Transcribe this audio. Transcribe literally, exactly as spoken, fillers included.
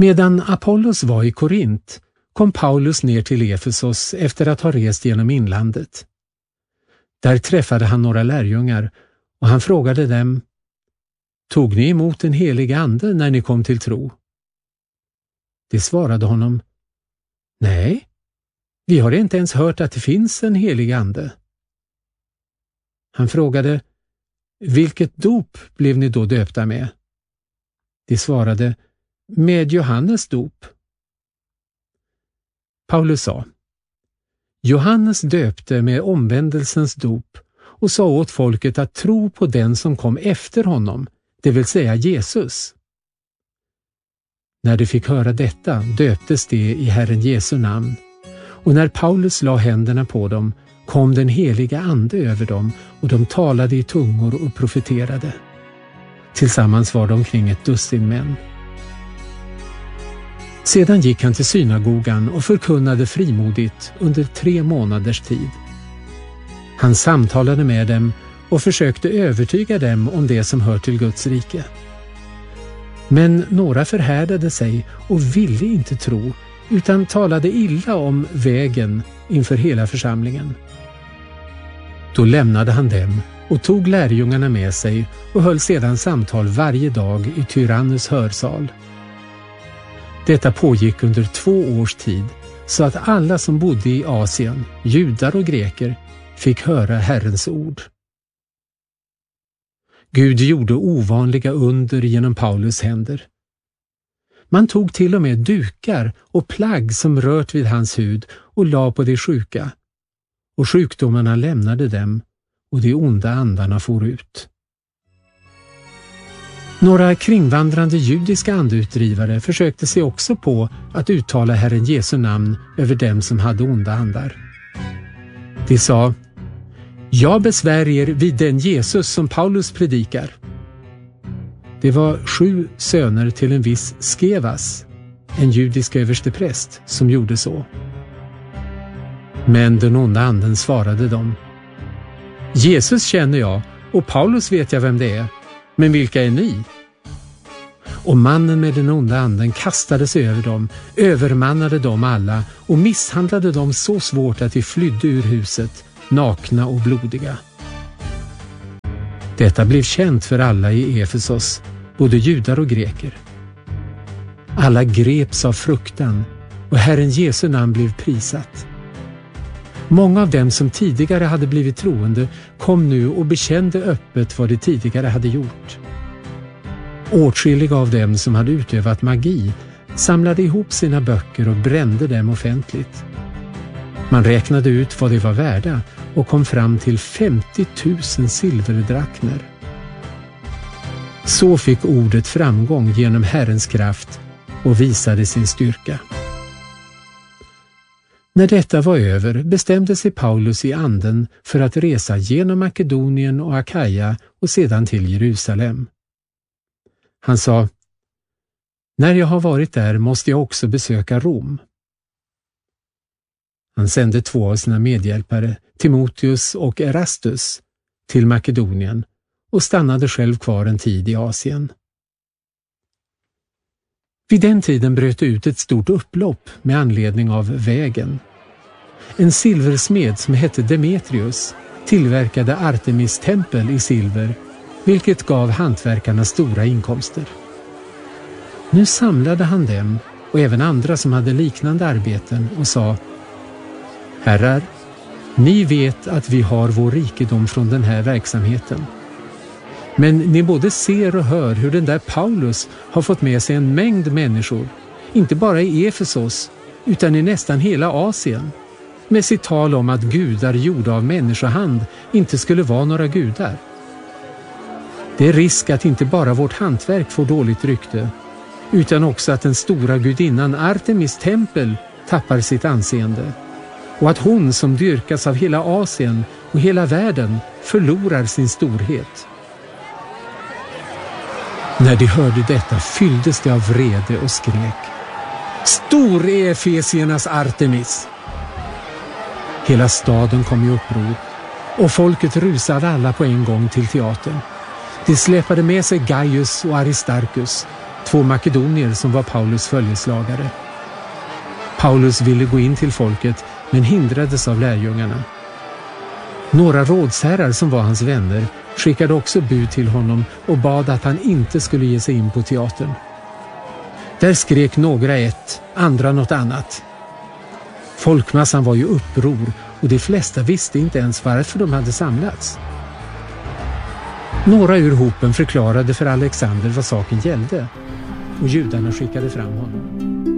Medan Apollos var i Korint kom Paulus ner till Efesos efter att ha rest genom inlandet. Där träffade han några lärjungar och han frågade dem: Tog ni emot den heliga ande när ni kom till tro? De svarade honom: Nej, vi har inte ens hört att det finns en helig ande. Han frågade: Vilket dop blev ni då döpta med? De svarade: Med Johannes dop. Paulus sa: Johannes döpte med omvändelsens dop och sa åt folket att tro på den som kom efter honom, det vill säga Jesus. När de fick höra detta döptes de i Herren Jesu namn, och när Paulus la händerna på dem kom den heliga ande över dem och de talade i tungor och profeterade. Tillsammans var de omkring ett dussin män. Sedan gick han till synagogan och förkunnade frimodigt under tre månaders tid. Han samtalade med dem och försökte övertyga dem om det som hör till Guds rike. Men några förhärdade sig och ville inte tro, utan talade illa om vägen inför hela församlingen. Då lämnade han dem och tog lärjungarna med sig och höll sedan samtal varje dag i Tyrannus hörsal. Detta pågick under två års tid, så att alla som bodde i Asien, judar och greker, fick höra Herrens ord. Gud gjorde ovanliga under genom Paulus händer. Man tog till och med dukar och plagg som rört vid hans hud och la på de sjuka, och sjukdomarna lämnade dem och de onda andarna for ut. Några kringvandrande judiska andeutdrivare försökte sig också på att uttala Herren Jesu namn över dem som hade onda andar. De sa: Jag besvär er vid den Jesus som Paulus predikar. Det var sju söner till en viss Skevas, en judisk överstepräst, som gjorde så. Men den onda anden svarade dem: Jesus känner jag och Paulus vet jag vem det är, men vilka är ni? Och mannen med den onda anden kastade sig över dem, övermannade dem alla och misshandlade dem så svårt att de flydde ur huset, nakna och blodiga. Detta blev känt för alla i Efesos, både judar och greker. Alla greps av fruktan och Herren Jesu namn blev prisat. Många av dem som tidigare hade blivit troende kom nu och bekände öppet vad de tidigare hade gjort. Åtskilliga av dem som hade utövat magi samlade ihop sina böcker och brände dem offentligt. Man räknade ut vad de var värda och kom fram till femtio tusen silverdrakmer. Så fick ordet framgång genom Herrens kraft och visade sin styrka. När detta var över bestämde sig Paulus i anden för att resa genom Makedonien och Akaja och sedan till Jerusalem. Han sa: När jag har varit där måste jag också besöka Rom. Han sände två av sina medhjälpare, Timoteus och Erastus, till Makedonien och stannade själv kvar en tid i Asien. Vid den tiden bröt det ut ett stort upplopp med anledning av vägen. En silversmed som hette Demetrius tillverkade Artemis tempel i silver, vilket gav hantverkarna stora inkomster. Nu samlade han dem och även andra som hade liknande arbeten och sa: Herrar, ni vet att vi har vår rikedom från den här verksamheten. Men ni både ser och hör hur den där Paulus har fått med sig en mängd människor, inte bara i Efesos utan i nästan hela Asien, med sitt tal om att gudar gjorda av människohand inte skulle vara några gudar. Det är risk att inte bara vårt hantverk får dåligt rykte, utan också att den stora gudinnan Artemis tempel tappar sitt anseende, och att hon som dyrkas av hela Asien och hela världen förlorar sin storhet. När de hörde detta fylldes de av vrede och skrek: Stor är Efesiernas Artemis! Hela staden kom i uppror och folket rusade alla på en gång till teatern. De släpade med sig Gaius och Aristarchus två makedonier som var Paulus följeslagare. Paulus ville gå in till folket men hindrades av lärjungarna. Några rådsherrar som var hans vänner skickade också bud till honom och bad att han inte skulle ge sig in på teatern. Där skrek några ett, andra något annat. Folkmassan var ju uppror och de flesta visste inte ens varför de hade samlats. Några ur hopen förklarade för Alexander vad saken gällde och judarna skickade fram honom.